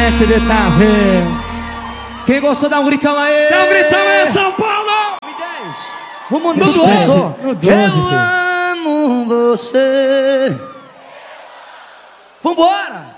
diretamente de Itapema. Quem gostou, dá um gritão aí. Dá um gritão aí, São Paulo. Vamos mandar no 12. No 12, Eu amo você. Vambora.